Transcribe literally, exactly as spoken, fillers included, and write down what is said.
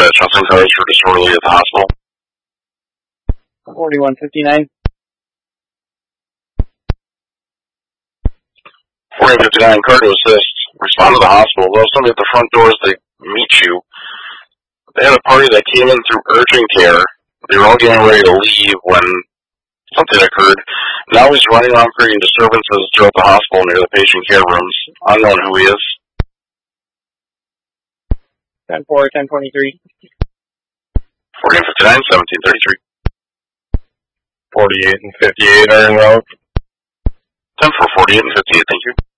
dispatch, nothing cars for disorderly at the hospital. forty-one fifty-nine. forty-one fifty-nine, car to assist. Respond to the hospital. Well, somebody at the front doors, they meet you. They had a party that came in through urgent care. They were all getting ready to leave when something occurred. Now he's running around creating disturbances throughout the hospital near the patient care rooms. Unknown who he is. ten four, ten twenty-three. forty-one fifty-nine, seventeen thirty-three. forty-eight and fifty-eight are en route. ten four, forty-eight and fifty-eight, thank you.